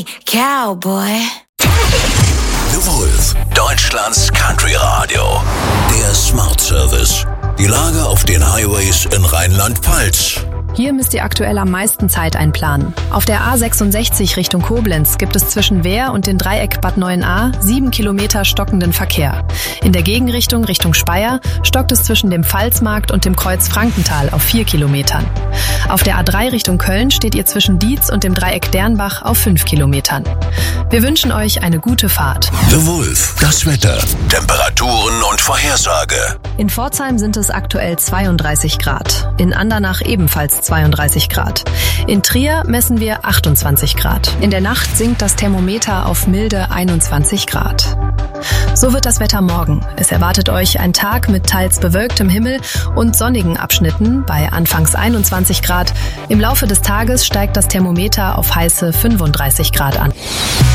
Cowboy. The Wolf, Deutschlands Country Radio. Der Smart Service. Die Lage auf den Highways in Rheinland-Pfalz. Hier müsst ihr aktuell am meisten Zeit einplanen. Auf der A66 Richtung Koblenz gibt es zwischen Wehr und dem Dreieck Bad Neuenahr 7 Kilometer stockenden Verkehr. In der Gegenrichtung Richtung Speyer stockt es zwischen dem Pfalzmarkt und dem Kreuz Frankenthal auf 4 Kilometern. Auf der A3 Richtung Köln steht ihr zwischen Dietz und dem Dreieck Dernbach auf 5 Kilometern. Wir wünschen euch eine gute Fahrt. The Wolf, das Wetter, Temperaturen und Vorhersage. In Pforzheim sind es aktuell 32 Grad, in Andernach ebenfalls 32 Grad. In Trier messen wir 28 Grad. In der Nacht sinkt das Thermometer auf milde 21 Grad. So wird das Wetter morgen. Es erwartet euch ein Tag mit teils bewölktem Himmel und sonnigen Abschnitten bei anfangs 21 Grad. Im Laufe des Tages steigt das Thermometer auf heiße 35 Grad an.